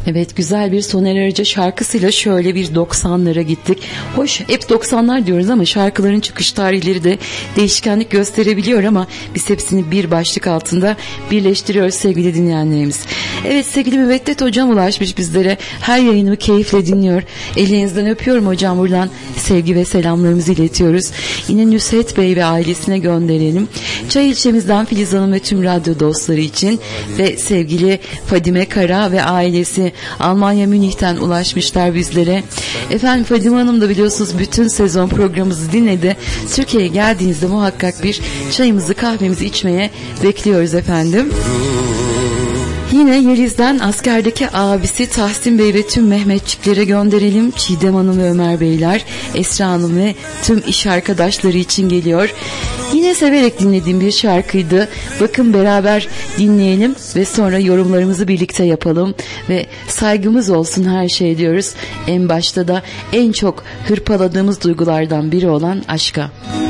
Evet, güzel bir Soner Arıca şarkısıyla şöyle bir 90'lara gittik. Hoş, hep 90'lar diyoruz ama şarkıların çıkış tarihleri de değişkenlik gösterebiliyor ama biz hepsini bir başlık altında birleştiriyoruz sevgili dinleyenlerimiz. Evet, sevgili Müveddet hocam ulaşmış bizlere. Her yayınımı keyifle dinliyor. Elinizden öpüyorum hocam, buradan sevgi ve selamlarımızı iletiyoruz. Yine Nusret Bey ve ailesine gönderelim. Çay ilçemizden Filiz Hanım ve tüm radyo dostları için ve sevgili Fadime Kara ve ailesi Almanya Münih'ten ulaşmışlar bizlere. Efendim Fadime Hanım da biliyorsunuz bütün sezon programımızı dinledi. Türkiye'ye geldiğinizde muhakkak bir çayımızı kahvemizi içmeye bekliyoruz efendim. Yine Yeliz'den askerdeki abisi Tahsin Bey ve tüm Mehmetçiklere gönderelim. Çiğdem Hanım ve Ömer Beyler, Esra Hanım ve tüm iş arkadaşları için geliyor. Yine severek dinlediğim bir şarkıydı. Bakın beraber dinleyelim ve sonra yorumlarımızı birlikte yapalım. Ve saygımız olsun her şey diyoruz. En başta da en çok hırpaladığımız duygulardan biri olan aşka.